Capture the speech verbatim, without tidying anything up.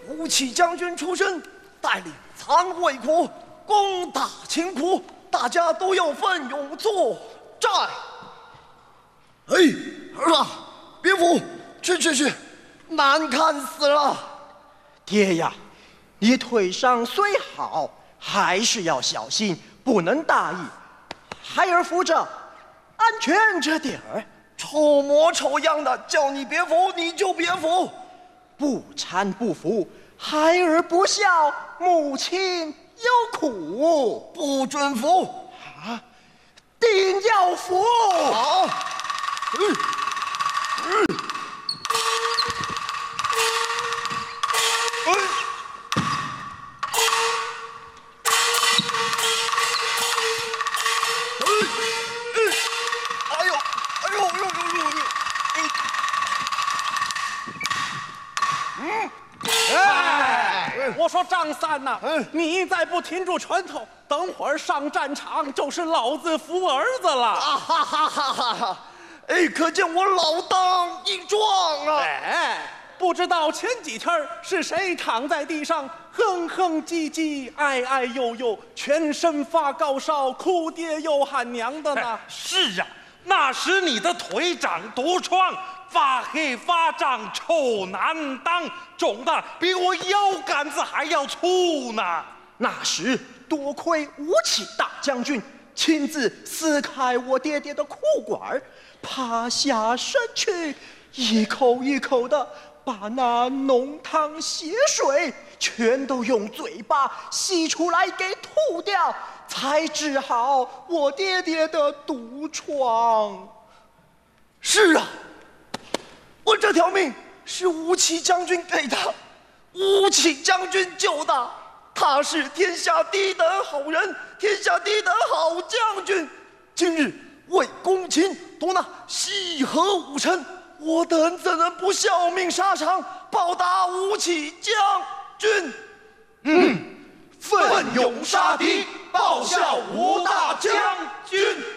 吴起将军出身，带领残魏国攻打秦国，大家都要奋勇作战。哎，儿啊，别服，去去去，难看死了！ 爹呀，你腿伤虽好，还是要小心，不能大意。孩儿扶着，安全着点儿。 丑模丑样的，叫你别服你就别服， 不搀不扶，孩儿不孝，母亲有苦。 不准服啊！定要服！ 好，嗯嗯，哎。 我说张三呐、啊，嗯、你再不挺住拳头，等会儿上战场就是老子扶儿子了！ 啊哈哈哈哈哈！哎，可见我老当益壮啊！ 哎，不知道前几天是谁躺在地上哼哼唧唧、哎哎呦呦，全身发高烧、哭爹又喊娘的呢？ 哎、是啊，那时你的腿长毒疮。发黑发胀，臭难当，肿的比我腰杆子还要粗呢。 那时多亏吴起大将军亲自撕开我爹爹的裤管，趴下身去，一口一口的把那浓汤血水全都用嘴巴吸出来给吐掉，才治好我爹爹的毒疮。 是啊。我这条命是吴起将军给的，吴起将军救的，他是天下第一等好人，天下第一等好将军。今日为攻秦夺那西河五城，我等怎能不效命沙场，报答吴起将军？ 嗯，奋勇杀敌，报效吴大将军。